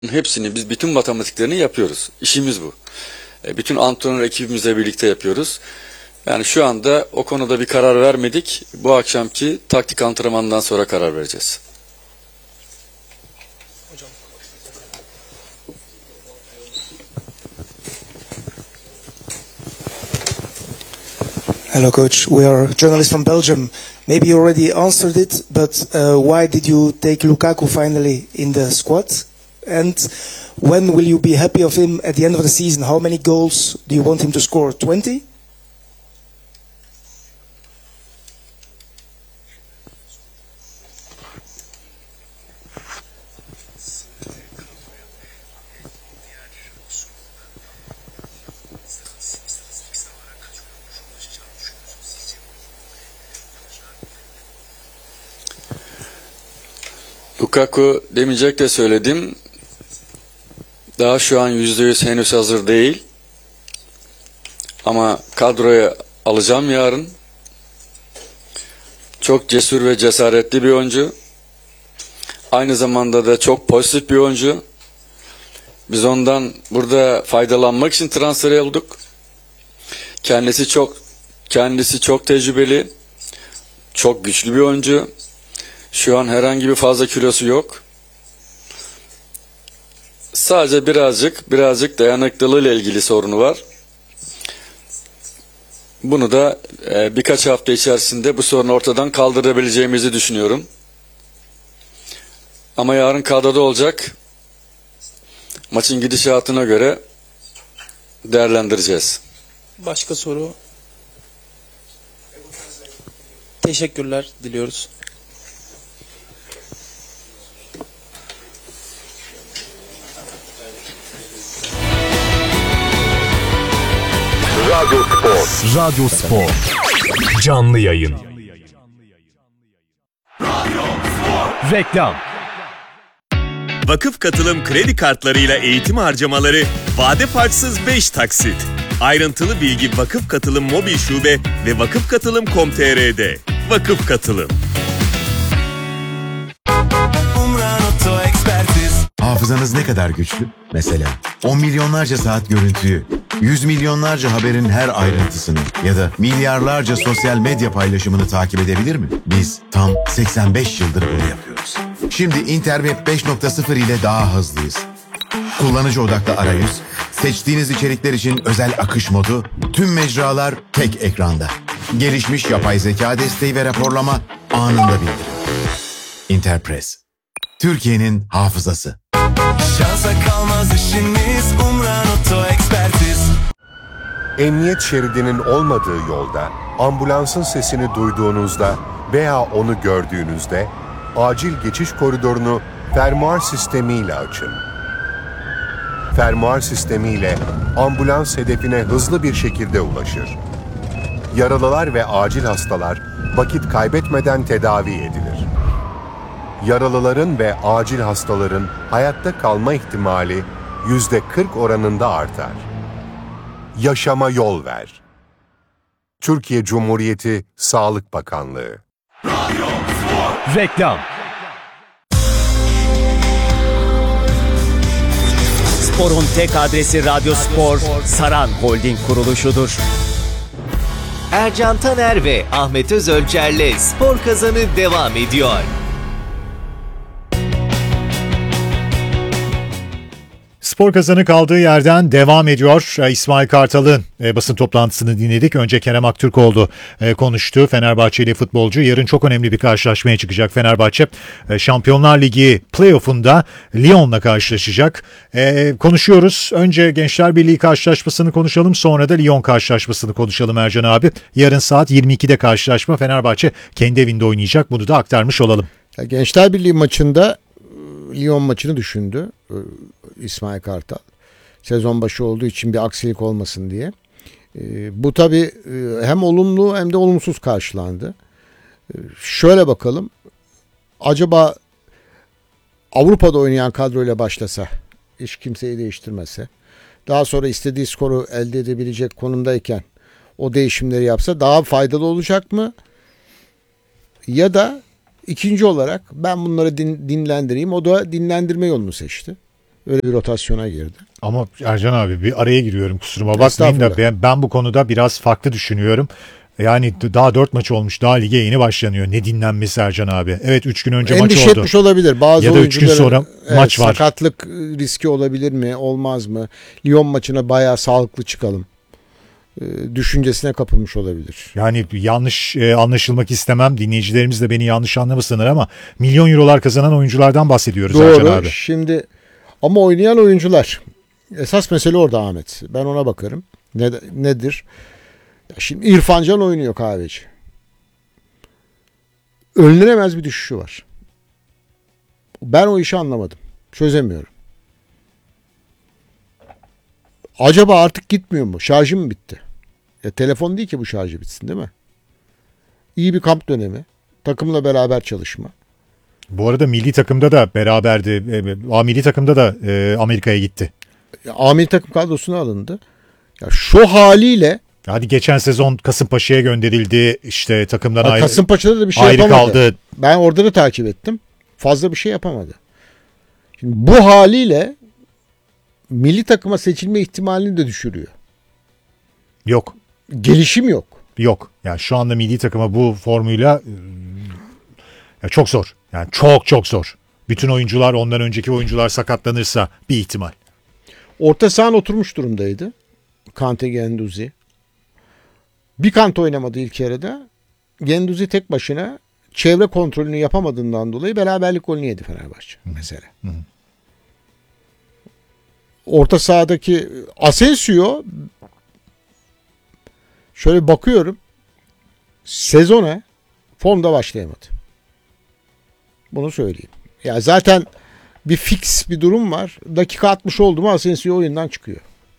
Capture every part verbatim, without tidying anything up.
Hepsini biz bütün matematiklerini yapıyoruz. İşimiz bu. E, bütün antrenör ekibimizle birlikte yapıyoruz. Yani şu anda o konuda bir karar vermedik. Bu akşamki taktik antrenmandan sonra karar vereceğiz. Hello, coach. We are journalists from Belgium. Maybe you already answered it, but uh, why did you take Lukaku finally in the squad? And when will you be happy of him at the end of the season? How many goals do you want him to score? twenty? Lukaku demeyecek de söyledim. Daha şu an yüzde yüz henüz hazır değil. Ama kadroya alacağım yarın. Çok cesur ve cesaretli bir oyuncu. Aynı zamanda da çok pozitif bir oyuncu. Biz ondan burada faydalanmak için transfer olduk. Kendisi çok kendisi çok tecrübeli. Çok güçlü bir oyuncu. Şu an herhangi bir fazla kilosu yok. Sadece birazcık birazcık dayanıklılığıyla ilgili sorunu var. Bunu da e, birkaç hafta içerisinde bu sorunu ortadan kaldırabileceğimizi düşünüyorum. Ama yarın kadroda olacak. Maçın gidişatına göre değerlendireceğiz. Başka soru? Teşekkürler diliyoruz. Radyo Spor. Radyo Spor. Canlı yayın. Reklam. Vakıf Katılım kredi kartlarıyla eğitim harcamaları vade farksız beş taksit. Ayrıntılı bilgi Vakıf Katılım mobil şube ve vakıf katılım nokta com nokta tr'de. Vakıf Katılım. Hafızanız ne kadar güçlü? Mesela on milyonlarca saat görüntüyü, yüz milyonlarca haberin her ayrıntısını ya da milyarlarca sosyal medya paylaşımını takip edebilir mi? Biz tam seksen beş yıldır bunu yapıyoruz. Şimdi Interweb beş nokta sıfır ile daha hızlıyız. Kullanıcı odaklı arayüz, seçtiğiniz içerikler için özel akış modu, tüm mecralar tek ekranda. Gelişmiş yapay zeka desteği ve raporlama anında bildirim. Interpress, Türkiye'nin hafızası. Şansa kalmaz işiniz, Umran Oto Ekspertiz. Emniyet şeridinin olmadığı yolda, ambulansın sesini duyduğunuzda veya onu gördüğünüzde acil geçiş koridorunu fermuar sistemiyle açın. Fermuar sistemiyle ambulans hedefine hızlı bir şekilde ulaşır. Yaralılar ve acil hastalar vakit kaybetmeden tedavi edilir. Yaralıların ve acil hastaların hayatta kalma ihtimali yüzde kırk oranında artar. Yaşama yol ver. Türkiye Cumhuriyeti Sağlık Bakanlığı. Reklam. Spor'un tek adresi Radyo Spor, Saran Holding kuruluşudur. Ercan Taner ve Ahmet Özölçer'le Spor Kazanı devam ediyor. Spor Kazanı kaldığı yerden devam ediyor. İsmail Kartal'ın e, basın toplantısını dinledik. Önce Kerem Aktürkoğlu e, konuştu. Fenerbahçeli futbolcu. Yarın çok önemli bir karşılaşmaya çıkacak Fenerbahçe. E, Şampiyonlar Ligi playoff'unda Lyon'la karşılaşacak. E, konuşuyoruz. Önce Gençler Birliği karşılaşmasını konuşalım. Sonra da Lyon karşılaşmasını konuşalım Ercan abi. Yarın saat yirmi ikide karşılaşma. Fenerbahçe kendi evinde oynayacak. Bunu da aktarmış olalım. Gençler Birliği maçında Lyon maçını düşündü İsmail Kartal. Sezon başı olduğu için bir aksilik olmasın diye. E, bu tabii e, hem olumlu hem de olumsuz karşılandı. E, şöyle bakalım. Acaba Avrupa'da oynayan kadroyla başlasa, hiç kimseyi değiştirmese, daha sonra istediği skoru elde edebilecek konumdayken o değişimleri yapsa daha faydalı olacak mı? Ya da İkinci olarak ben bunları din, dinlendireyim. O da dinlendirme yolunu seçti. öyle bir rotasyona girdi. Ama Ercan abi bir araya giriyorum, kusuruma bakmayın da ben, ben bu konuda biraz farklı düşünüyorum. Yani daha dört maç olmuş, daha lige yeni başlanıyor. Ne dinlenmesi Ercan abi. Evet, üç gün önce maç Endişe oldu. etmiş olabilir. Bazı ya da üç gün sonra evet, maç var. Sakatlık riski olabilir mi, olmaz mı? Lyon maçına bayağı sağlıklı çıkalım düşüncesine kapılmış olabilir. Yani yanlış e, anlaşılmak istemem. Dinleyicilerimiz de beni yanlış anlamasınlar ama milyon eurolar kazanan oyunculardan bahsediyoruz Ercan Doğru. abi. Şimdi ama oynayan oyuncular, esas mesele orada Ahmet. Ben ona bakarım. Ne, nedir? Şimdi İrfan Can oynuyor kahveci. Önlenemez bir düşüşü var. Ben o işi anlamadım. Çözemiyorum. Acaba artık gitmiyor mu? Şarjı mı bitti? Ya telefon değil ki bu şarjı bitsin, değil mi? İyi bir kamp dönemi. Takımla beraber çalışma. Bu arada milli takımda da beraberdi. A milli takımda da e, Amerika'ya gitti. Ya, A milli takım kadrosuna alındı. Ya şu haliyle hadi geçen sezon Kasımpaşa'ya gönderildi. İşte takımdan ayrı, Kasımpaşa'da da bir şey ayrı yapamadı. kaldı. Ben orada da takip ettim. Fazla bir şey yapamadı. Şimdi bu haliyle milli takıma seçilme ihtimalini de düşürüyor. Yok. Gelişim yok. Yok. Yani şu anda milli takıma bu formuyla ya çok zor. Yani çok çok zor. Bütün oyuncular, ondan önceki oyuncular sakatlanırsa bir ihtimal. Orta sahan oturmuş durumdaydı. Kante, Genduzi. Bir Kante oynamadı ilk yarıda. Genduzi tek başına çevre kontrolünü yapamadığından dolayı beraberlik golünü yedi Fenerbahçe mesela. Hı hı. Orta sahadaki Asensio, şöyle bakıyorum, sezona formda başlayamadı. Bunu söyleyeyim. Ya zaten bir fix bir durum var. Dakika altmış oldu mu Asensio oyundan çıkıyor.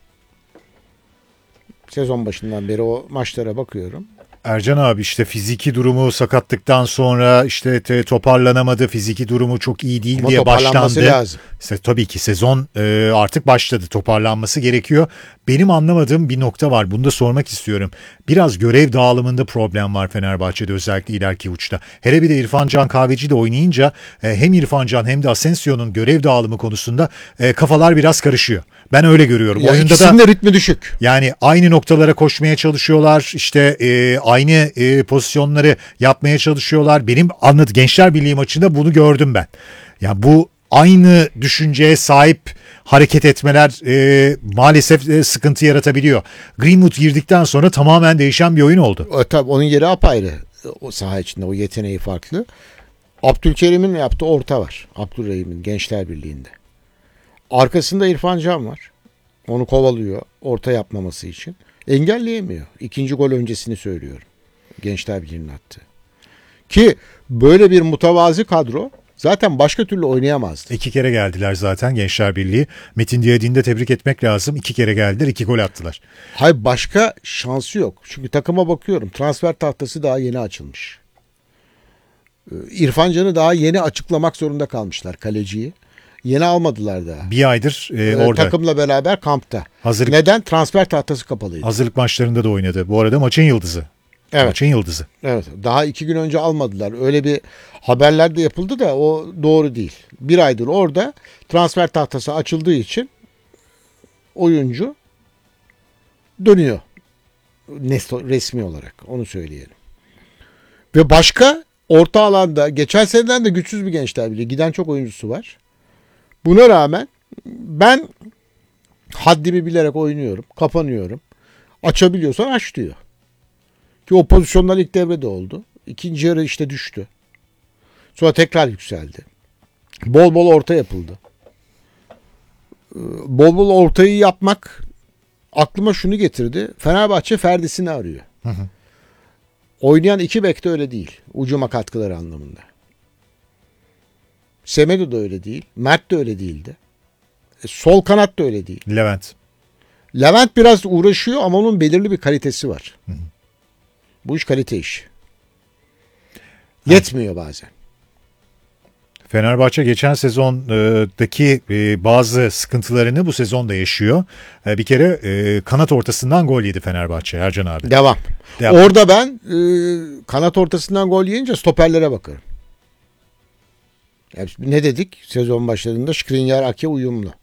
Sezon başından beri o maçlara bakıyorum. Ercan abi işte fiziki durumu sakatlıktan sonra işte te, toparlanamadı. Fiziki durumu çok iyi değil ama diye başlandı. Lazım. İşte, tabii ki sezon e, artık başladı. Toparlanması gerekiyor. Benim anlamadığım bir nokta var. Bunu da sormak istiyorum. Biraz görev dağılımında problem var Fenerbahçe'de, özellikle ileriki uçta. Hele bir de İrfan Can Kahveci de oynayınca e, hem İrfan Can hem de Asensio'nun görev dağılımı konusunda e, kafalar biraz karışıyor. Ben öyle görüyorum. Ya Oyunda ikisinin da de ritmi düşük. Yani aynı noktalara koşmaya çalışıyorlar. İşte e, aynı e, pozisyonları yapmaya çalışıyorlar. Benim anladım, Gençler Birliği maçında bunu gördüm ben. Ya bu aynı düşünceye sahip hareket etmeler e, maalesef e, sıkıntı yaratabiliyor. Greenwood girdikten sonra tamamen değişen bir oyun oldu. O, tabii onun yeri apayrı. O saha içinde o yeteneği farklı. Abdülkerim'in yaptığı orta var. Abdülrahim'in Gençler Birliği'nde. Arkasında İrfan Can var. Onu kovalıyor orta yapmaması için. Engelleyemiyor. İkinci gol öncesini söylüyorum. Gençler Birliği'nin attığı. Ki böyle bir mutavazi kadro zaten başka türlü oynayamazdı. İki kere geldiler zaten Gençler Birliği. Metin Diyadin'i de tebrik etmek lazım. İki kere geldiler, iki gol attılar. Hayır, başka şansı yok. Çünkü takıma bakıyorum. Transfer tahtası daha yeni açılmış. İrfan Can'ı daha yeni açıklamak zorunda kalmışlar, kaleciyi. Yeni almadılar daha. Bir aydır e, ee, orada. Takımla beraber kampta. Hazırlık, Neden? Transfer tahtası kapalıydı. Hazırlık maçlarında da oynadı. Bu arada maçın yıldızı. Evet. Maçın yıldızı. Evet. Daha iki gün önce almadılar. Öyle bir haberler de yapıldı da o doğru değil. Bir aydır orada transfer tahtası açıldığı için oyuncu dönüyor. Resmi olarak. Onu söyleyelim. Ve başka orta alanda geçen seneden de güçsüz bir Gençler Birliği. Giden çok oyuncusu var. Buna rağmen ben haddimi bilerek oynuyorum. Kapanıyorum. Açabiliyorsan aç diyor. Ki o pozisyonlar ilk devrede oldu. İkinci yarı işte düştü. Sonra tekrar yükseldi. Bol bol orta yapıldı. Bol bol ortayı yapmak aklıma şunu getirdi. Fenerbahçe Ferdi'sini arıyor. Hı hı. Oynayan iki bek de öyle değil. Ucuma katkıları anlamında. Semedo da öyle değil. Mert de öyle değildi. E, sol kanat da öyle değil. Levent. Levent biraz uğraşıyor ama onun belirli bir kalitesi var. Hı hı. Bu iş kalite işi. Yetmiyor bazen. Fenerbahçe geçen sezondaki bazı sıkıntılarını bu sezonda yaşıyor. Bir kere kanat ortasından gol yedi Fenerbahçe Ercan abi. Devam. Devam. Orada ben kanat ortasından gol yiyince stoperlere bakarım. Ne dedik? Sezon başladığında Skriniar Ake uyumlu.